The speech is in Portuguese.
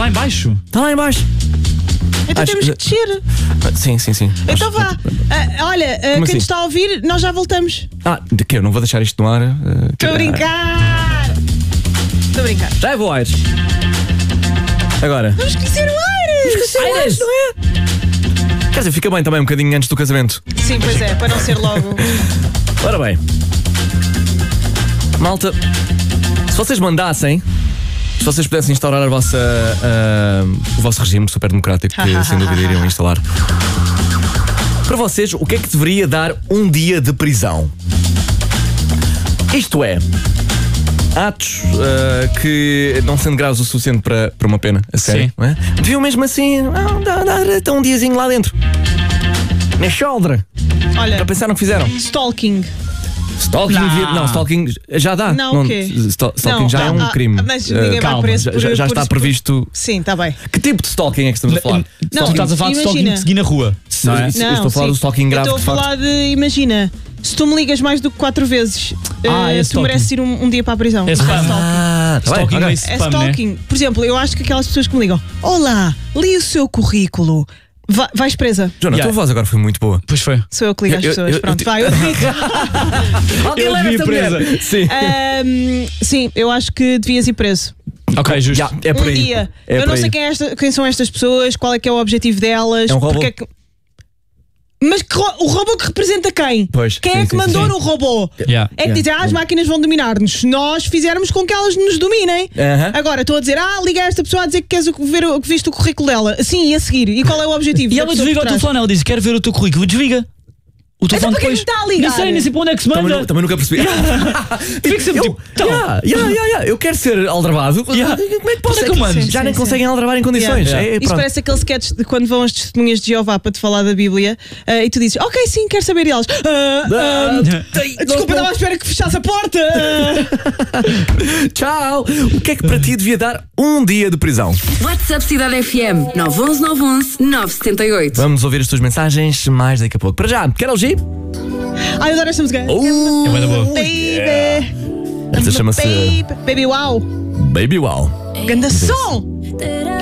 lá em baixo? Está lá em baixo. Então temos que descer. Sim. Então vá. Olha, quem assim? nos está a ouvir, nós já voltamos. De quê? Eu não vou deixar isto no ar. Estou a brincar. Estou a brincar. Já vou, Aires. Agora. Vamos conhecer o Aires. Aires, não é? Quer dizer, fica bem também um bocadinho antes do casamento. Sim, pois é, para não ser logo. Ora bem. Malta, se vocês mandassem, se vocês pudessem instaurar o vosso regime super democrático, que sem dúvida iriam instalar. Para vocês, o que é que deveria dar um dia de prisão? Isto é, atos que, não sendo graves o suficiente para uma pena, a sério, não é? Deviam mesmo assim, dar um diazinho lá dentro. Na shoulder. Olha, Para pensar no que fizeram. stalking. Stalking não, stalking já dá. Não, o quê? Stalking Não, já é um crime. Mas ninguém vai preso já está previsto. Sim, está bem. Que tipo de stalking é que estamos a falar? Tu estás a falar de stalking de seguir na rua. Não é? Não, Estou a falar do stalking grave. Eu estou a falar de, imagina, se tu me ligas mais do que 4 vezes, tu mereces ir um dia para a prisão. É spam. Stalking. É É spam, stalking. né? Por exemplo, eu acho que aquelas pessoas que me ligam: olá, li o seu currículo. Vais presa. Joana, a tua voz agora foi muito boa. Pois foi. Sou eu que ligo às pessoas. Pronto, vai, eu digo. Alguém leva esta mulher. Sim. Sim, eu acho que devias ir preso. Ok, justo. É por aí. Dia. É Eu por não aí. sei quem são estas pessoas, qual é que é o objetivo delas. É um robô? porque é que... Mas o robô que representa quem? Pois, Quem sim, é que sim, mandou sim. no robô? Yeah. É que dizem, as máquinas vão dominar-nos se nós fizermos com que elas nos dominem. Agora estou a dizer, liga a esta pessoa a dizer que queres ver que viste o currículo dela. Sim, e a seguir. E qual é o objetivo? E da ela pessoa desliga o por trás? telefone, ela diz: quero ver o teu currículo. Desliga o telefone para que é que depois. me está a ligar? Nem sei para onde é que se manda. Também nunca percebi. Fico sempre tipo, Eu quero ser aldrabado. Como é que posso? Onde é que eu mando? Já nem sim. conseguem aldrabar em condições. Isso Pronto. parece aquele sketch de quando vão as testemunhas de Jeová para te falar da Bíblia e tu dizes, ok, sim, quero saber. E elas, desculpa, estava à espera que fechasse a porta. Tchau. O que é que para ti devia dar um dia de prisão? WhatsApp Cidade FM 911 911 978. Vamos ouvir as tuas mensagens mais daqui a pouco. Para já, quer LG? Ai, eu adoro esta música. É bué da boa. Baby. Esta chama-se Baby Wow. Baby Wow. Ganda som.